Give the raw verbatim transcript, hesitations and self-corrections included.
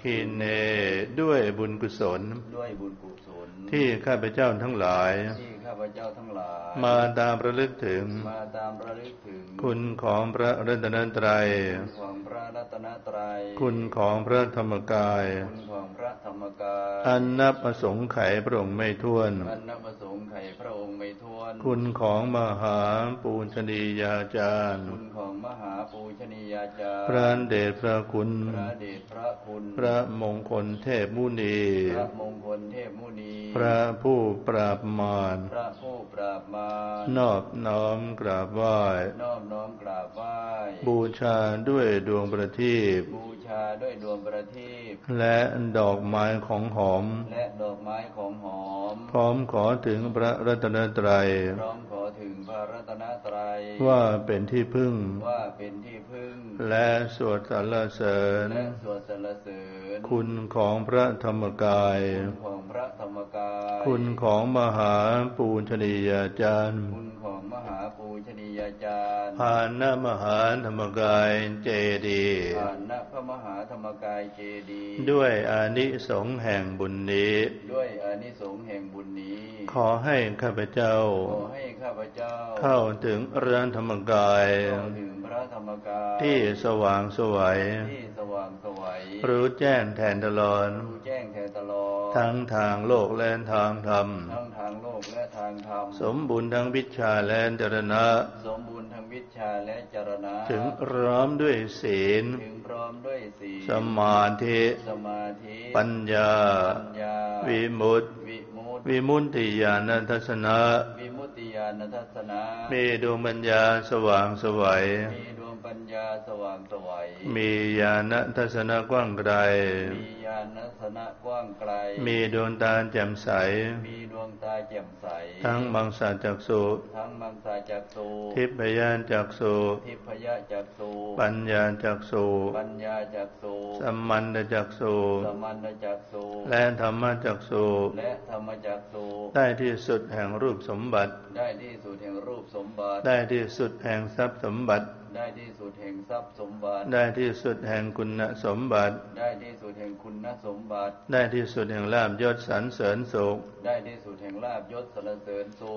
คีเนด้วยบุญกุศลด้วยบุญกุศลที่ข้าพเจ้าทั้งหลายที่ข้าพเจ้าทั้งหลายมาตามระลึกถึงมาตามระลึกถึงคุณของพระรัตนตรัยคุณของพระรัตนตรัยคุณของพระธรรมกายคุณของพระธรรมกายอันนับอสงไขยพระองค์ไม่ถ้วนอันนับอสงไขยพระองค์ไม่ถ้วนคุณของมหาปูชนียาจารย์คุณของมหาปูชนียาจารย์พระเดชพระคุณพระเดชพระคุณพระมงคลเทพมุนีพระมงคลเทพมุนีพระผู้ปราบมารพระผู้ปราบมารนอบน้อมกราบไหว้นอบน้อมกราบไหว้บูชาด้วยดวงประทีปบูชาด้วยดวงประทีปและดอกไม้ของหอมและดอกไม้ของหอมพร้อมขอถึงพระรัตนตรัยพร้อมขอถึงพระรัตนตรัยว่าเป็นที่พึ่งว่าเป็นที่พึ่งและสวดสรรเสริญและสวดสรรเสริญคุณของพระธรรมกายคุณของพระธรรมกายคุณของมหาปูชนียาจารย์คุณของมหาปูชนียาจารย์ภาณมหาธรรมกายเจดีย์ภาณพระมหาธรรมกายเจดีย์ด้วยอานิสงส์แห่งบุญนี้ด้วยอานิสงส์แห่งบุญนี้ขอให้ข้าพเจ้าขอให้ข้าพเจ้าเข้าถึงพระธรรมกายเข้าถึงพระธรรมกายที่สว่างไสวที่สว่างไสวรู้แจ้งแทนตลอดรู้แจ้งแทนตลอดทั้งทางโลกและทางธรรมทั้งทางโลกและทางธรรมสมบูรณ์ทั้งวิชาและจรณะสมบูรณ์ทั้งวิชาและจรณะถึงพร้อมด้วยศีลถึงพร้อมด้วยศีลสมาธิสมาธิปัญญาปัญญาวิมุตติวิมุตติวิมุตติญาณทัสสนะวิมุตติญาณทัสสนะมีดวงปัญญาสว่างไสวมีดวงปัญญาสว่างไสวมีญาณทัสสนะกว้างไกลมีญาณทัสสนะกว้างไกลมีดวงตาแจ่มใสมีดวงตาแจ่มใสทั้งมังสาจักษุทั้งมังสาจักษุทิพยจักษุทิพยจักษุปัญญาจักษุปัญญาจักษุสัมมันตจักษุสัมมันตจักษุและธรรมจักษุและธรรมจักษุได้ที่สุดแห่งรูปสมบัติได้ที่สุดแห่งรูปสมบัติได้ที่สุดแห่งทรัพย์สมบัติได้ที่สุดแห่งทรัพย์สมบัติได้ที่สุดแห่งคุณสมบัติได้ที่สุดแห่งคุณสมบัติได้ที่สุดแห่งลาภยศสรรเสริญสุขได้ที่สุดแห่งลาภยศสรรเสริญสุข